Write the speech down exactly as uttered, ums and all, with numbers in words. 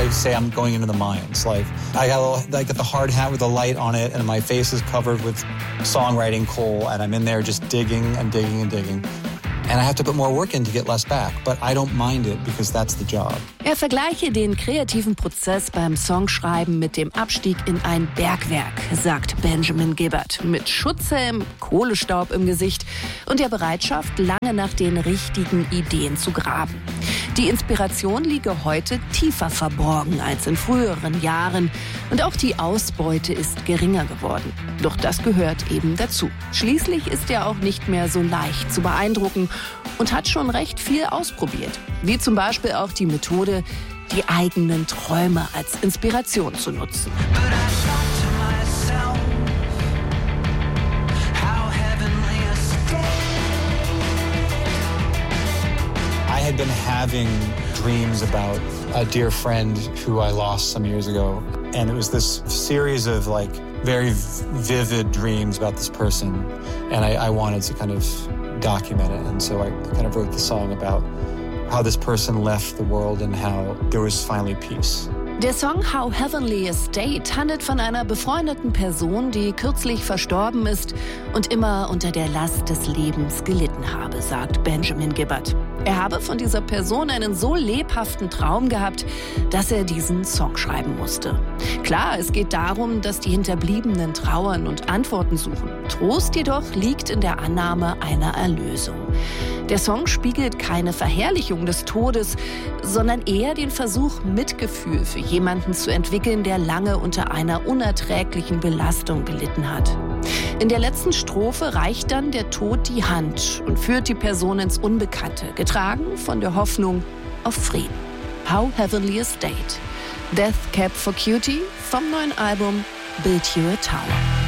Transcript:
I say I'm going into the mines. Like I got, a, I got the hard hat with the light on it, and my face is covered with songwriting coal, and I'm in there just digging and digging and digging. And I have to put more work in to get less back. But I don't mind it because that's the job. Er vergleiche den kreativen Prozess beim Songschreiben mit dem Abstieg in ein Bergwerk, sagt Benjamin Gibbard. Mit Schutzhelm, Kohlestaub im Gesicht und der Bereitschaft, lange nach den richtigen Ideen zu graben. Die Inspiration liege heute tiefer verborgen als in früheren Jahren. Und auch die Ausbeute ist geringer geworden. Doch das gehört eben dazu. Schließlich ist er auch nicht mehr so leicht zu beeindrucken und hat schon recht viel ausprobiert. Wie zum Beispiel auch die Methode, die eigenen Träume als Inspiration zu nutzen. I had been having dreams about a dear friend who I lost some years ago. And it was this series of like very vivid dreams about this person. And I, I wanted to kind of document it. And so I kind of wrote the song about how this person left the world and how there was finally peace. Der Song How Heavenly a State handelt von einer befreundeten Person, die kürzlich verstorben ist und immer unter der Last des Lebens gelitten habe, sagt Benjamin Gibbard. Er habe von dieser Person einen so lebhaften Traum gehabt, dass er diesen Song schreiben musste. Klar, es geht darum, dass die Hinterbliebenen trauern und Antworten suchen. Trost jedoch liegt in der Annahme einer Erlösung. Der Song spiegelt keine Verherrlichung des Todes, sondern eher den Versuch, Mitgefühl für jemanden zu entwickeln, der lange unter einer unerträglichen Belastung gelitten hat. In der letzten Strophe reicht dann der Tod die Hand und führt die Person ins Unbekannte, getragen von der Hoffnung auf Frieden. How Heavenly a State. Death Cab for Cutie vom neuen Album Build You a Tower.